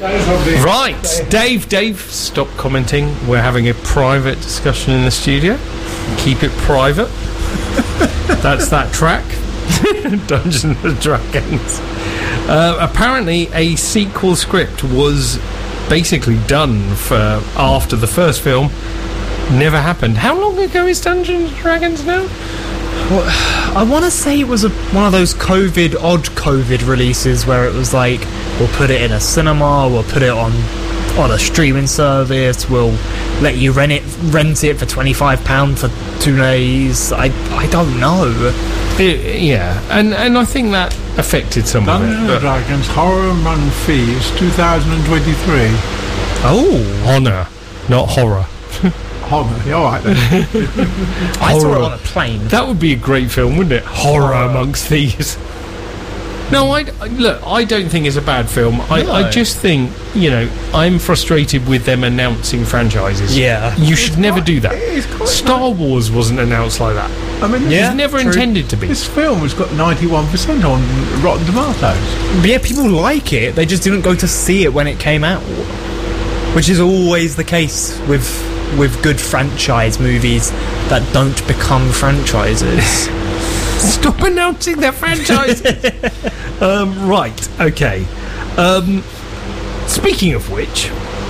Right, Dave, stop commenting. We're having a private discussion in the studio. Keep it private. That's that track. Dungeons and Dragons. Apparently, a sequel script was basically done for after the first film. Never happened. How long ago is Dungeons and Dragons now? Well, I want to say it was one of those odd COVID releases where it was like, we'll put it in a cinema, we'll put it on a streaming service, we'll let you rent it for £25 for 2 days. I don't know. Yeah, and I think that affected some Dungeons of it. and Dragons Horror Among Thieves 2023. Oh, Honor, not horror. Horror, all right then. I saw it on a plane. That would be a great film, wouldn't it? Horror Amongst Thieves. No, I don't think it's a bad film. I just think, I'm frustrated with them announcing franchises. Yeah. You should never do that. Quite Star Wars wasn't announced like that. I mean, It was never intended to be. This film has got 91% on Rotten Tomatoes. But yeah, people like it, they just didn't go to see it when it came out. Which is always the case with good franchise movies that don't become franchises. Stop announcing their franchise. Right, okay. Speaking of which,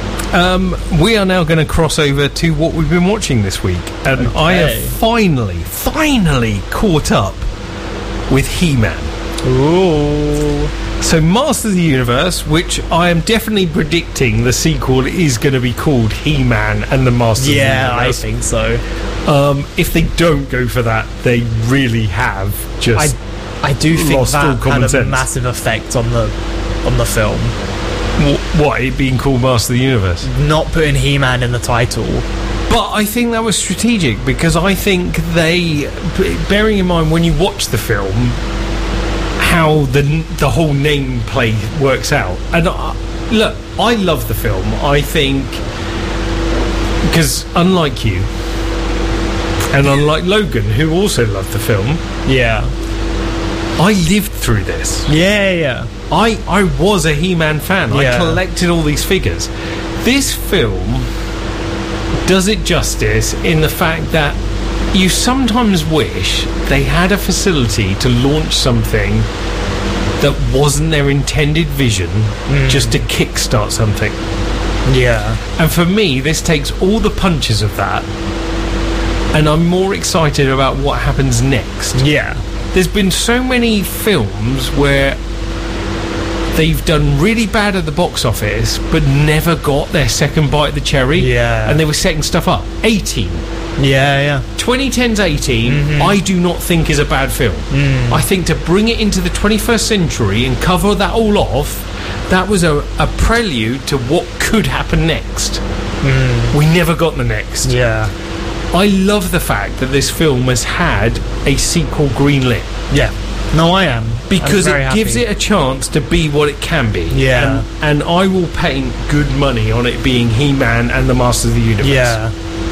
we are now going to cross over to what we've been watching this week, and Okay. I have finally caught up with He-Man. Ooh. So Masters of the Universe, which I am definitely predicting the sequel is going to be called He-Man and the Masters of the Universe. I think so. If they don't go for that, they really have just I do think lost all that common had a sense. massive effect on the film. What, it being called Master of the Universe? Not putting He-Man in the title. But I think that was strategic, because I think they, bearing in mind when you watch the film, how the whole name play works out. And look, I love the film. I think, because unlike you, and unlike Logan, who also loved the film, Yeah. I lived through this. Yeah. I was a He-Man fan. Yeah. I collected all these figures. This film does it justice in the fact that you sometimes wish they had a facility to launch something that wasn't their intended vision, just to kickstart something. Yeah. And for me, this takes all the punches of that, and I'm more excited about what happens next. Yeah. There's been so many films where they've done really bad at the box office but never got their second bite of the cherry. Yeah. And they were setting stuff up. 18. Yeah. 2010's 18, I do not think is a bad film. I think to bring it into the 21st century and cover that all off, that was a prelude to what could happen next. We never got the next. Yeah. I love the fact that this film has had a sequel greenlit, Yeah. No, I am. because I'm very it gives happy. it a chance to be what it can be. Yeah. And I will paint good money on it being He-Man and the Masters of the Universe. Yeah.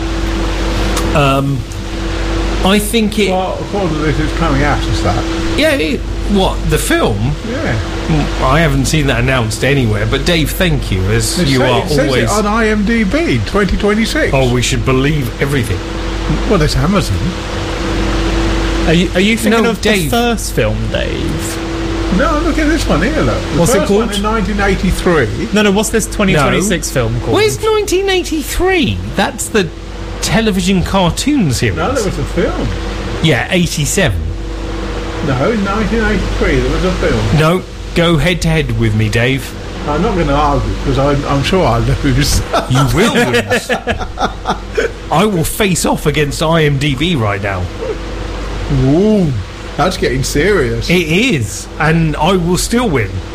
I think it... Well, according to this, it's coming out as that. Yeah, what, the film? Yeah. I haven't seen that announced anywhere, but Dave, thank you, as It you says- are it says always... it on IMDb 2026. Oh, we should believe everything. Well, it's Amazon. Are you thinking No, of Dave. the first film, Dave? No, look at this one here, look. The What's it first called? one in 1983. No, what's this 2026 film called? Where's 1983? That's the television cartoon series. No, there was a film. Yeah, 87. No, in 1983 there was a film. No, go head to head with me, Dave. I'm not going to argue because I'm sure I'll lose. You will lose. I will face off against IMDb right now. Ooh, that's getting serious. It is, and I will still win.